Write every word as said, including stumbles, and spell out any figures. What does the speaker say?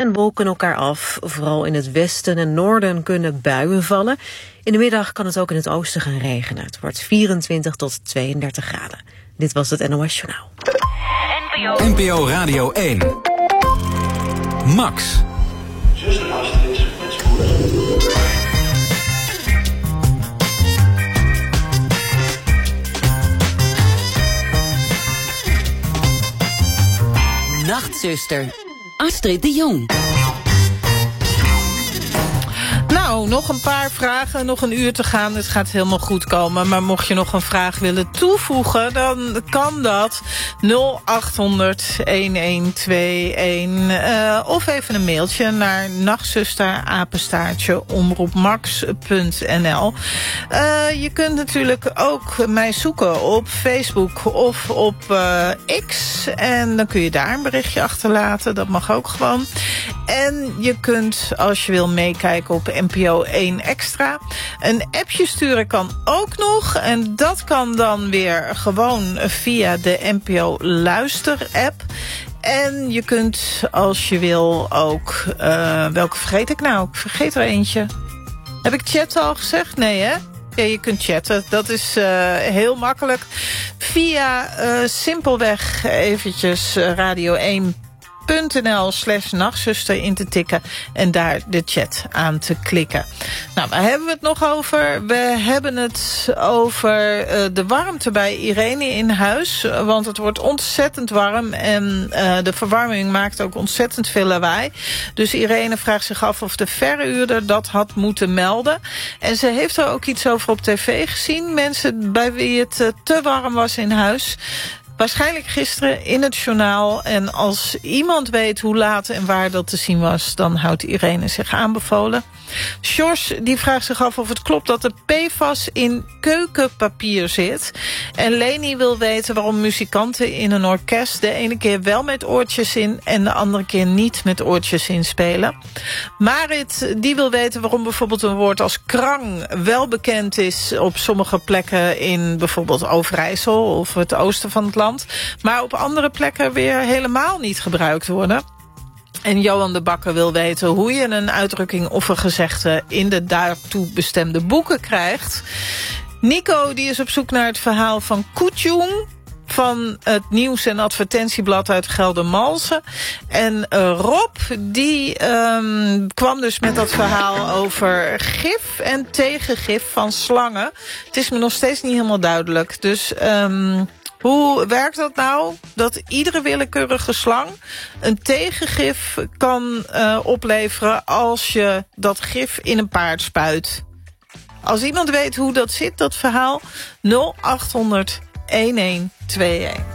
en wolken elkaar af. Vooral in het westen en noorden kunnen buien vallen. In de middag kan het ook in het oosten gaan regenen. Het wordt vierentwintig tot tweeëndertig graden. Dit was het N O S Journaal. N P O Radio één. Max. Zuster Astrid met spoed. Nachtzuster, Astrid de Jong. Nou, nog een paar vragen, nog een uur te gaan. Het gaat helemaal goed komen. Maar mocht je nog een vraag willen toevoegen, dan kan dat nul acht honderd elf tweeënhalf. Uh, of even een mailtje naar nachtzuster apenstaartje omroepmax punt n l. Uh, je kunt natuurlijk ook mij zoeken op Facebook of op uh, X. En dan kun je daar een berichtje achterlaten. Dat mag ook gewoon. En je kunt, als je wil meekijken op N P O één Extra, een appje sturen kan ook nog. En dat kan dan weer gewoon via de N P O Luister app. En je kunt, als je wil, ook... Uh, welke vergeet ik nou? Ik vergeet er eentje. Heb ik chat al gezegd? Nee, hè? Ja, je kunt chatten. Dat is uh, heel makkelijk. Via uh, simpelweg eventjes uh, radio één punt n l slash nachtzuster in te tikken en daar de chat aan te klikken. Nou, waar hebben we het nog over? We hebben het over uh, de warmte bij Irene in huis, want het wordt ontzettend warm en uh, de verwarming maakt ook ontzettend veel lawaai. Dus Irene vraagt zich af of de verhuurder dat had moeten melden. En ze heeft er ook iets over op tv gezien. Mensen bij wie het uh, te warm was in huis. Waarschijnlijk gisteren in het journaal. En als iemand weet hoe laat en waar dat te zien was, dan houdt Irene zich aanbevolen. Sjors die vraagt zich af of het klopt dat de P F A S in keukenpapier zit. En Leni wil weten waarom muzikanten in een orkest de ene keer wel met oortjes in en de andere keer niet met oortjes in spelen. Marit die wil weten waarom bijvoorbeeld een woord als krang wel bekend is op sommige plekken in bijvoorbeeld Overijssel of het oosten van het land, maar op andere plekken weer helemaal niet gebruikt worden. En Johan de Bakker wil weten hoe je een uitdrukking of een gezegde in de daartoe bestemde boeken krijgt. Nico die is op zoek naar het verhaal van Koetjoen van het nieuws- en advertentieblad uit Geldermalsen. En uh, Rob, die um, kwam dus met dat verhaal over gif en tegengif van slangen. Het is me nog steeds niet helemaal duidelijk. Dus um, hoe werkt dat nou? Dat iedere willekeurige slang een tegengif kan uh, opleveren als je dat gif in een paard spuit. Als iemand weet hoe dat zit, dat verhaal, nul acht honderd elf tweeënhalf.